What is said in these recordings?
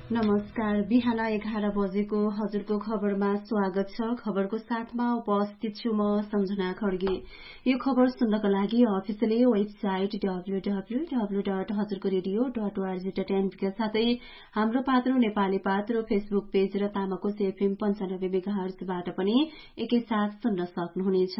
नमस्कार। बिहान 11 बजेको हजुरको खबरमा स्वागत छ। खबरको साथमा उपस्थित छु म सम्झना खड्गे। यो खबर सुन्नको लागि अफिसियली वेबसाइट www.hazurkoradio.org.np का साथै हाम्रो पात्रो नेपाली पात्रो फेसबुक पेज र तामाकोस एफएम 95 मेगाहर्जबाट पनि एकैसाथ सुन्न सक्नुहुनेछ।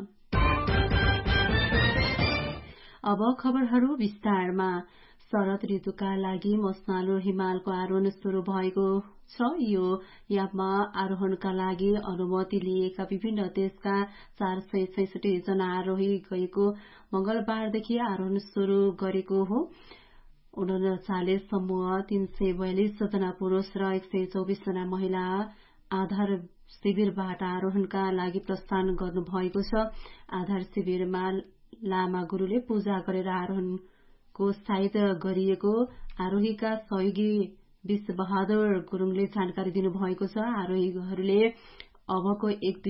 अब खबरहरू विस्तारमा। शरद ऋतुका लागि मस्नालु हिमालको आरोहण शुरू भएको छ। यो याममा आरोहणका लागि अनुमति लिएका विभिन्न देशका 466 जना आरोही गएको मंगलबारदेखि आरोहण शुरू गरेको हो। 39 समूह 342 जना पुरुष र 124 जना महिला आधार शिविरबाट आरोहणका लागि प्रस्थान गर्नुभएको छ। आधार शिविरमा लामा गुरूले पूजा गरेर आरोहण को साइत गरिएको आरोहीका सहयोगी विश्वबहादुर गुरुङले जानकारी दिनुभएको छ। आरोहीहरूले अबको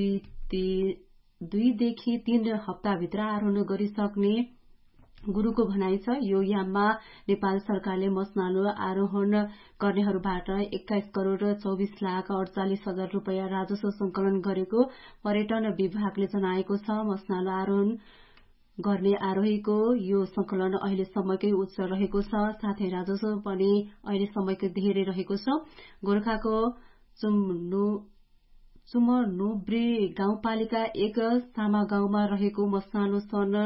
2 देखि 3 हप्ताभित्र आरोहण गरिसक्ने गुरुको भनाइ छ। यो याममा नेपाल सरकारले मस्नालु आरोहण गर्नेहरूबाट 21 करोड़ 24 लाख 48 हजार रुपैयाँ राजस्व संकलन गरेको पर्यटन विभागले जनाएको छ। मस्नालु आरोहण गर्ने आरोहीको यो संकलन अहिलेसम्मकै उच्च रहेको छ। साथै राजस्व पनि अहिलेसम्मकै धेरै रहेको छ। गोर्खाको चुमनुब्री गाउँपालिका 1 सामा गाउँमा रहेको मस्नालु सन्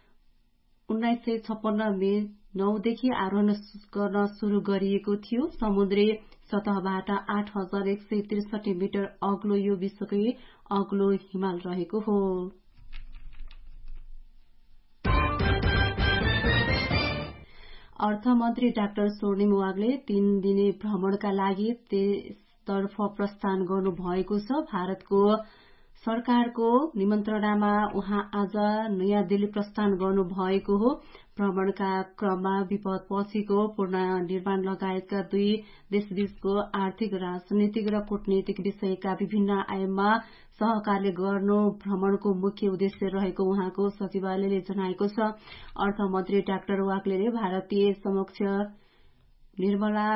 1956 मे 9 देखि आरोहण गर्न शुरू गरिएको थियो। समुद्री सतहबाट 8163 मिटर अग्लो यो विश्वकै अग्लो हिमाल रहेको हो। अर्थमन्त्री डाक्टर स्वर्णिम वाग्ले 3 दिने भ्रमणका लागि देशतर्फ प्रस्थान गर्नुभएको छ। भारतको सरकारको निमन्त्रणामा उहाँ आज नयाँ दिल्ली प्रस्थान गर्नुभएको हो। भ्रमणका क्रममा विपदपछिको पुनर्निर्माण लगायतका 2 देशबीचको आर्थिक, राजनीतिक र कूटनीतिक विषयका विभिन्न आयाममा सहकार्य गर्नु भ्रमणको मुख्य उद्देश्य रहेको उहाँको सचिवालयले जनाएको छ। अर्थमन्त्री डाक्टर वाग्लेले भारतीय समक्ष निर्मला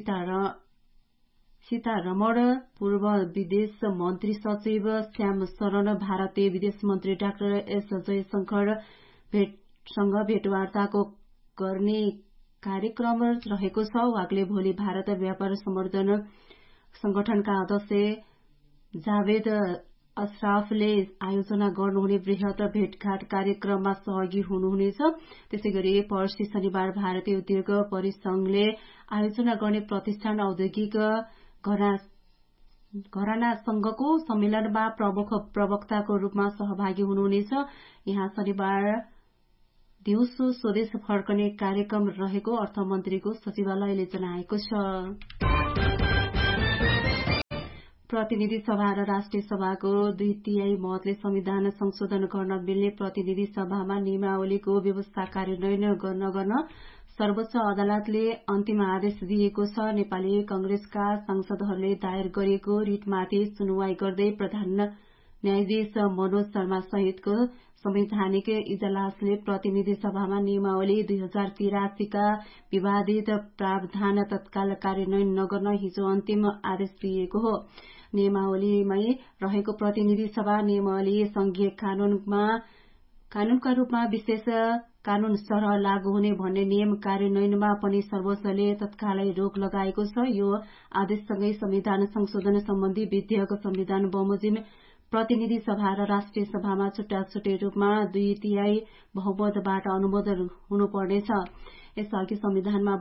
सीतारमण, पूर्व विदेश मन्त्री सचिव श्याम शरण, भारतीय विदेश मन्त्री डाक्टर एस जयशंकर सँग भेटवार्ताको गर्ने कार्यक्रम रहेको छ। वाग्ले भोलि भारत व्यापार सम्वर्धन संगठनका अध्यक्ष जावेद अशराफले आयोजना गर्नुहुने वृहत भेटघाट कार्यक्रममा सहभागी हुनुहुनेछ। त्यसैगरी पर्सि शनिबार भारतीय उद्योग परिसंघले आयोजना गर्ने प्रतिष्ठान औद्योगिक घराना संघको सम्मेलनमा प्रमुख प्रवक्ताको रूपमा सहभागी हुनुहुनेछ। यहाँ शनिबार दिउँसो स्वदेश फर्कने कार्यक्रम रहेको अर्थमन्त्रीको सचिवालयले जनाएको छ। प्रतिनिधि सभा र राष्ट्रिय सभाको 2/3 मतले संविधान संशोधन गर्न मिल्ने प्रतिनिधि सभामा नियमावलीको व्यवस्था कार्यान्वयन गर्न सर्वोच्च अदालतले अन्तिम आदेश दिएको छ। नेपाली कांग्रेसका सांसदहरूले दायर गरेको रिटमाथि सुनवाई गर्दै प्रधान न्यायाधीश मनोज शर्मा सहितको संवैधानिक इजलासले प्रतिनिधि सभामा नियमावली 2083 का विवादित प्रावधान तत्काल कार्यान्वयन नगर्न हिजो अन्तिम आदेश दिएको हो। नियमावलीमै रहेको प्रतिनिधि सभा नियमावली संघीय कानूनका रूपमा विशेष कानून सरह लागू हुने भन्ने नियम कार्यान्वयनमा पनि सर्वोच्चले तत्कालै रोक लगाएको छ। यो आदेशसँगै संविधान संशोधन सम्बन्धी विधेयक संविधान बमोजिम प्रतिनिधि सभा र राष्ट्रिय सभामा छुट्टा-छुट्टै रूपमा 2/3 बहुमतबाट अनुमोदन हुनुपर्नेछ। यसअघि संविधानमा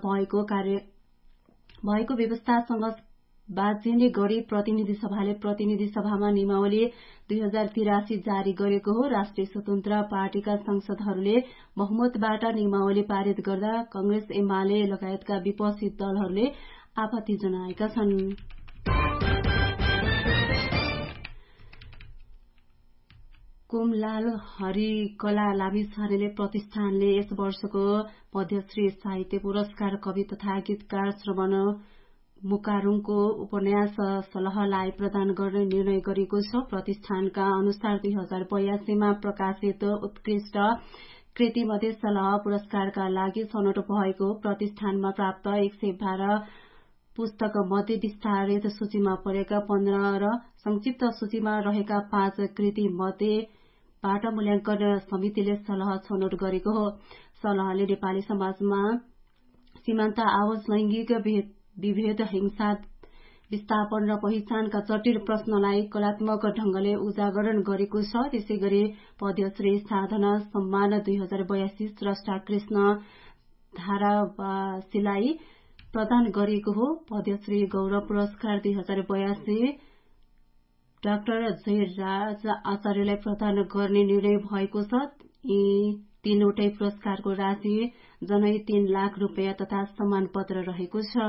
भएको व्यवस्थासँग बाझिने गरी प्रतिनिधि सभाले प्रतिनिधि सभामा नियमावली 2083 जारी गरेको हो। राष्ट्रिय स्वतन्त्र पार्टीका सांसदहरूले बहुमतबाट नियमावली पारित गर्दा कांग्रेस, एमाले लगायतका विपक्षी दलहरूले आपत्ति जनाएका छन्। कुमलाल हरिकला लामिछानेले प्रतिष्ठानले यस वर्षको पद्मश्री साहित्य पुरस्कार कवि तथा गीतकार श्रवण मुकारुङको उपन्यास सलहलाई प्रदान गर्ने निर्णय गरेको छ। प्रतिष्ठानका अनुसार 2082 मा प्रकाशित उत्कृष्ट कृतिमध्ये सलह पुरस्कारका लागि छनौट भएको प्रतिष्ठानमा प्राप्त 112 पुस्तक मध्ये विस्तारित सूचीमा परेका 15 र संक्षिप्त सूचीमा रहेका 5 कृति मध्येबाट मूल्याङ्कन समितिले सल्लाह छनौट गरेको हो। सल्लाहले नेपाली समाजमा सीमान्त आवाज, लैंगिक विभेद, हिंसा विस्थापन र पहिचानका जटिल प्रश्नलाई कलात्मक ढंगले उजागर गरेको छ। त्यसैगरी पद्मश्री साधना सम्मान 2082 स्रष्टा कृष्ण धारावासीलाई प्रदान गरिएको हो। पद्मश्री गौरव पुरस्कार 2082 डाक्टर जयराज आचार्यलाई प्रदान गर्ने निर्णय भएको छ। यी तीनवटै पुरस्कारको राशि जनै 3 लाख रुपियाँ तथा सम्मान पत्र रहेको छ।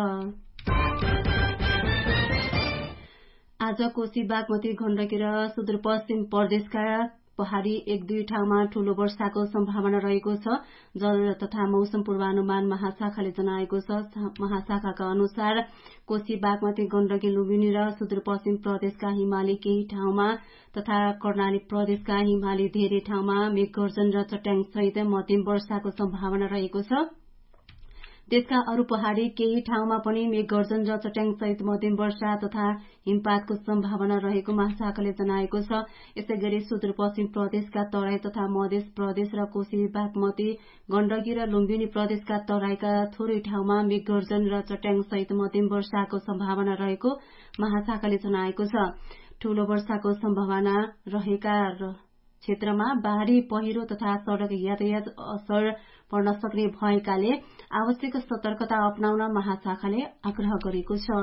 आज कोशी, बागमती, गण्डकी र सुदूरपश्चिम प्रदेशका पहाड़ी 1-2 ठाउँमा ठूलो वर्षाको सम्भावना रहेको छ। जल तथा मौसम पूर्वानुमान महाशाखाले जनाएको छ। महाशाखाका अनुसार कोशी, बागमती, गण्डकी, लुम्बिनी र सुदूरपश्चिम प्रदेशका हिमाली केही ठाउँमा तथा कर्णाली प्रदेशका हिमाली धेरै ठाउँमा मेघगर्जन र चट्याङ सहित मध्यम वर्षाको सम्भावना रहेको छ। देशका अरू पहाड़ी केही ठाउँमा पनि मेघगर्जन र चट्याङ सहित मध्यम वर्षा तथा हिमपातको सम्भावना रहेको महाशाखाले जनाएको छ। यसैगरी सुदूरपश्चिम प्रदेशका तराई तथा मध्य प्रदेश र कोशी, बागमती, गण्डकी र लुम्बिनी प्रदेशका तराईका थोरै ठाउँमा मेघगर्जन र चट्याङ सहित मध्यम वर्षाको सम्भावना रहेको महाशाखाले जनाएको छ। ठूलो वर्षाको सम्भावना रहेका क्षेत्रमा बाढ़ी, पहिरो तथा सड़क यातायात असर पर्न सक्ने भएकाले आवश्यक सतर्कता अपनाउन महाशाखाले आग्रह गरेको छ।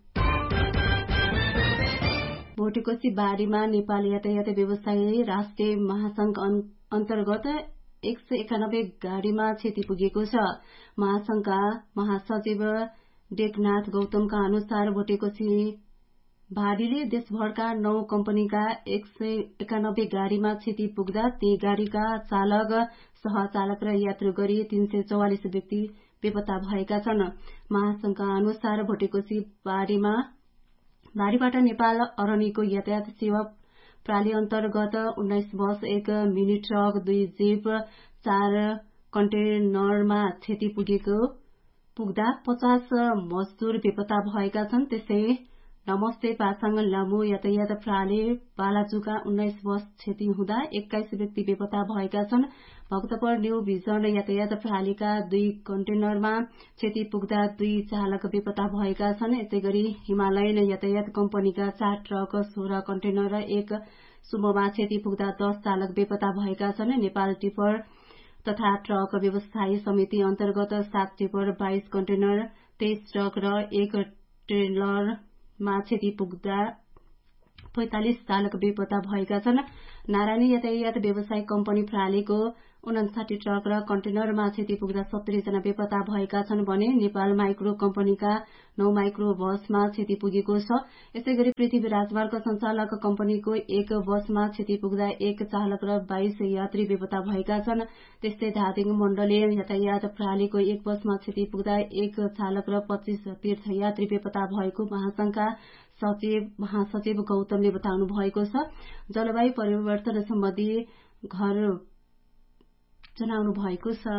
भोटेकोशी बाढ़ीमा नेपाल यातायात व्यवसायी राष्ट्रिय महासंघ अन्तर्गत 191 गाड़ीमा क्षति पुगेको छ। महासंघका महासचिव टेकनाथ गौतमका अनुसार भोटेकोशी बाढ़ीले देशभरका 9 कम्पनीका 191 गाड़ीमा क्षति पुग्दा ती गाड़ीका चालक, सहचालक र यात्रु गरी 344 व्यक्ति बेपत्ता भएका छन्। महासंघका अनुसार भोटेकोशी बाढ़ीबाट नेपाल अरनिको यातायात सेवा प्राली अन्तर्गत 19 बस, 1 मिनी ट्रक, 2 जीप, 4 कन्टेनरमा क्षति पुग्दा 50 मजदूर बेपत्ता भएका छन्। त्यसै नमस्ते पासाङ लामो यातायात प्राली बालाजुका 19 बस क्षति हुँदा 21 व्यक्ति बेपत्ता भएका छन्। भक्तपुर न्यू भिजन यातायात प्रालीका 2 कन्टेनरमा क्षति पुग्दा 2 चालक बेपत्ता भएका छन्। यसैगरी हिमालयन यातायात कम्पनीका 4 ट्रक, 16 कन्टेनर र 1 सुमोमा क्षति पुग्दा 10 चालक बेपत्ता भएका छन्। नेपाल टिपर तथा ट्रक व्यवसायी समिति अन्तर्गत 7 टिपर, 22 कन्टेनर, 23 ट्रक र 1 ट्रेलरमा क्षति पुग्दा 45 चालक बेपत्ता भएका छन्। नारायणी यातायात व्यवसाय कम्पनी प्रालीको 59 ट्रक र कन्टेनरमा क्षति पुग्दा 70 जना बेपत्ता भएका छन् भने नेपाल माइक्रो कम्पनीका 9 माइक्रो बसमा क्षति पुगेको छ। यसैगरी पृथ्वी राजमार्ग सञ्चालक कम्पनीको 1 बसमा क्षति पुग्दा 1 चालक र 22 यात्री बेपत्ता भएका छन्। त्यस्तै धादिङ मण्डलीय यातायात प्रालीको 1 बसमा क्षति पुग्दा 1 चालक र 25 तीर्थयात्री बेपत्ता भएको महासचिव गौतमले बताउनु भएको छ। जलवायु परिवर्तन सम्बन्धी घर जनाउनु भएको छ।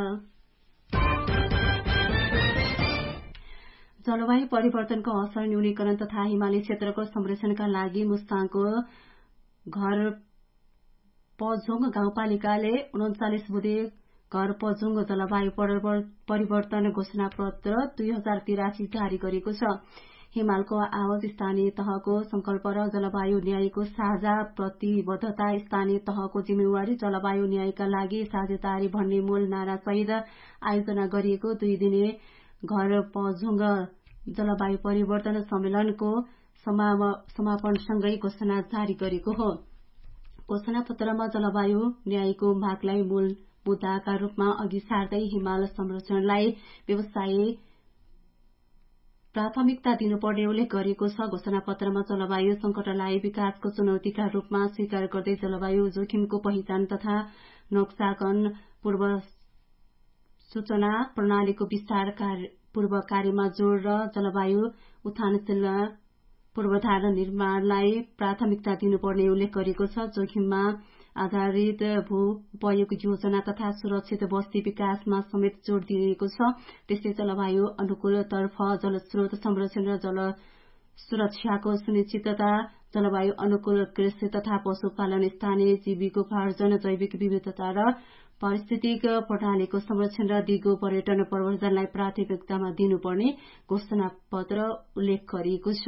जलवायु परिवर्तनको असर न्यूनीकरण तथा हिमाली क्षेत्रको संरक्षणका लागि मुस्ताङको घर पझोङ गाउँपालिकाले 39 बुधे घर पझोङ जलवायु परिवर्तन घोषणा पत्र 2083 जारी गरेको छ। हिमालको आवाज, स्थानीय तहको संकल्प र जलवायु न्यायको साझा प्रतिबद्धता, स्थानीय तहको जिम्मेवारी, जलवायु न्यायका लागि साझेदारी भन्ने मूल नारासहित आयोजना गरिएको 2 दिने घर पझोङ जलवायु परिवर्तन सम्मेलनको समापनसँगै घोषणा जारी गरेको हो। घोषणा पत्रमा जलवायु न्यायको मागलाई मूल मुद्दाका रूपमा अघि सार्दै हिमाल संरक्षणलाई व्यवसायी प्राथमिकता दिनुपर्ने उल्लेख गरिएको छ। घोषणा पत्रमा जलवायु संकटलाई विकासको चुनौतीका रूपमा स्वीकार गर्दै जलवायु जोखिमको पहिचान तथा नोक्साकन पूर्व सूचना प्रणालीको विस्तार पूर्व कार्यमा जोड़ र जलवायु उत्थानशील पूर्वाधार निर्माणलाई प्राथमिकता दिनुपर्ने उल्लेख गरिएको छ। जोखिममा आधारित भू उपयोग योजना तथा सुरक्षित बस्ती विकासमा समेत जोड़ दिएको छ। त्यस्तै जलवायु अनुकूलतर्फ जलस्रोत संरक्षण र जल सुरक्षाको सुनिश्चितता, जलवायु अनुकूल कृषि तथा पशुपालन, स्थानीय जीविकोपार्जन, जैविक विविधता र पारिस्थितिक प्रणालीको संरक्षण र दिगो पर्यटन प्रवर्धनलाई प्राथमिकतामा दिनुपर्ने घोषणा पत्र उल्लेख गरिएको छ।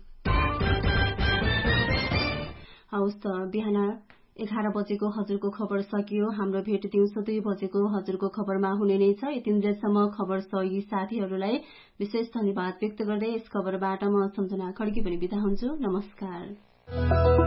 हवस् त बिहान 11 बजेको हजुरको खबर सकियो। हाम्रो भेट दिउँसो 2 बजेको हजुरको खबरमा हुने नै छ। यति बेलासम्म खबर सहयोगी साथीहरूलाई विशेष धन्यवाद व्यक्त गर्दै यस खबरबाट म सम्झना खड्की पनि बिदा हुन्छु। नमस्कार।